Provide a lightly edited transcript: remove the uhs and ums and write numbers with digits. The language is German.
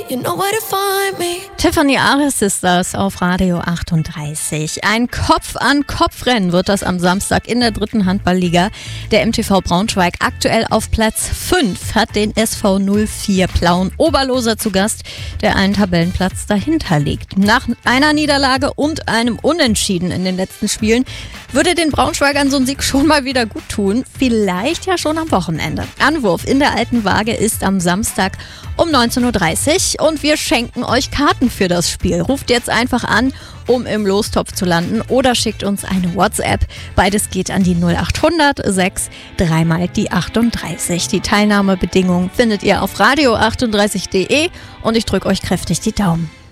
you know where to find me. Tiffany Ares ist das auf Radio 38. Ein Kopf-an-Kopf-Rennen wird das am Samstag in der 3. Handballliga. Der MTV Braunschweig, aktuell auf Platz 5, hat den SV 04 Plauen-Oberloser zu Gast, der einen Tabellenplatz dahinter liegt. Nach einer Niederlage und einem Unentschieden in den letzten Spielen würde den Braunschweigern so ein Sieg schon mal wieder gut tun. Vielleicht ja schon am Wochenende. Anwurf in der Alten Waage ist am Samstag um 19.30 Uhr und wir schenken euch Karten für das Spiel. Ruft jetzt einfach an, um im Lostopf zu landen, oder schickt uns eine WhatsApp. Beides geht an die 0800 6 3 mal die 38. Die Teilnahmebedingungen findet ihr auf radio38.de und ich drücke euch kräftig die Daumen.